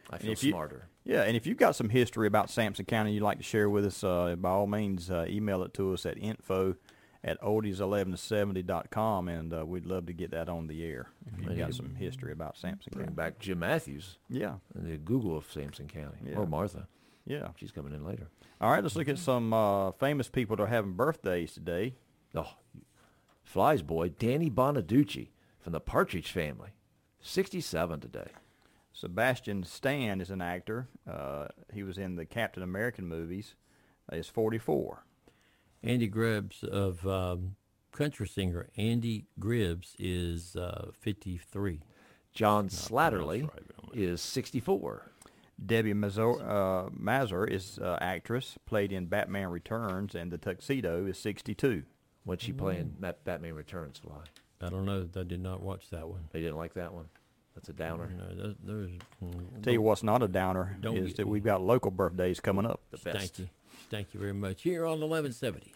I feel smarter. Yeah, and if you've got some history about Sampson County you'd like to share with us, by all means, email it to us at info@oldies1170.com, and we'd love to get that on the air if you've got some history about Sampson Bring County. back Jim Matthews. Yeah. And the Google of Sampson County. Yeah. Or Martha. Yeah. She's coming in later. All right, let's look at some famous people that are having birthdays today. Oh, Fly's boy, Danny Bonaducci from the Partridge Family. 67 today. Sebastian Stan is an actor. He was in the Captain American movies. He's 44. Andy Gribbs of country singer Andy Gribbs is 53. John Slattery is 64. Debbie Mazur is actress, played in Batman Returns, and The Tuxedo is 62. What's she playing Batman Returns, Fly? I don't know. I did not watch that one. They didn't like that one? That's a downer. No, Tell you what's not a downer Don't is get that me. we've got local birthdays coming up. The best. Thank you. Thank you very much. Here on 1170.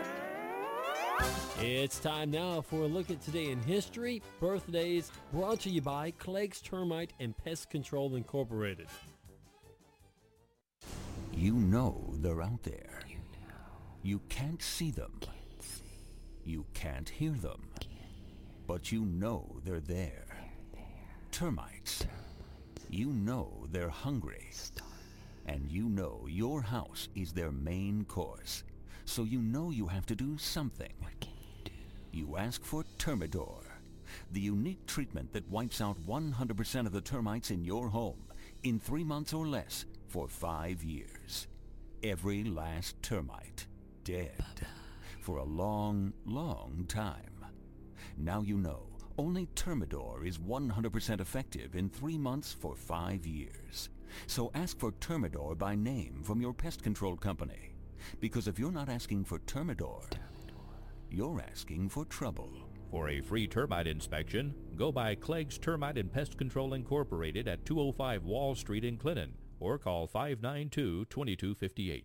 It's time now for a look at today in history. Birthdays brought to you by Clegg's Termite and Pest Control Incorporated. You know they're out there. You can't see them. You can't hear them. But you know they're there. Termites. You know they're hungry. And you know your house is their main course. So you know you have to do something. You ask for Termidor, the unique treatment that wipes out 100% of the termites in your home in 3 months or less for 5 years. Every last termite dead for a long, long time. Now you know only Termidor is 100% effective in 3 months for 5 years. So ask for Termidor by name from your pest control company. Because if you're not asking for Termidor, you're asking for trouble. For a free termite inspection, go by Clegg's Termite and Pest Control Incorporated at 205 Wall Street in Clinton or call 592-2258.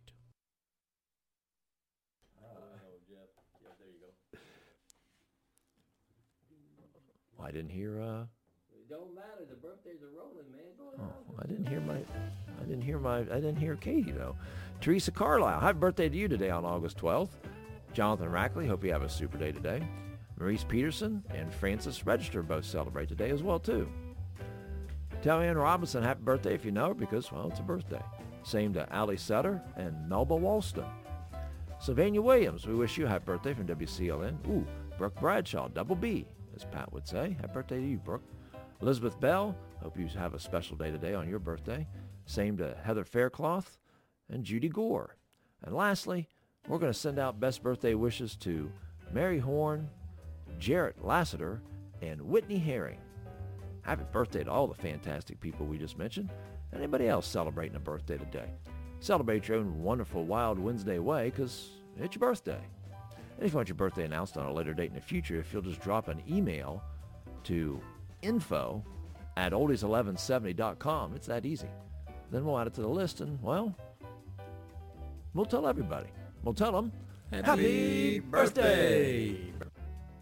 I didn't hear It don't matter. The birthdays are rolling, man. Go ahead. I didn't hear Katie though. Teresa Carlisle, happy birthday to you today on August 12th. Jonathan Rackley, hope you have a super day today. Maurice Peterson and Francis Register both celebrate today as well too. Tell-Ann Robinson happy birthday if you know her because, well, it's a birthday. Same to Ali Sutter and Melba Walston. Sylvania Williams, we wish you a happy birthday from WCLN. Ooh, Brooke Bradshaw, double B, as Pat would say. Happy birthday to you, Brooke. Elizabeth Bell, hope you have a special day today on your birthday. Same to Heather Faircloth and Judy Gore. And lastly, we're going to send out best birthday wishes to Mary Horn, Jarrett Lassiter, and Whitney Herring. Happy birthday to all the fantastic people we just mentioned. Anybody else celebrating a birthday today? Celebrate your own wonderful Wild Wednesday way because it's your birthday. And if you want your birthday announced on a later date in the future, if you'll just drop an email to info@oldies1170.com, it's that easy. Then we'll add it to the list and, well, we'll tell everybody. We'll tell them, Happy birthday!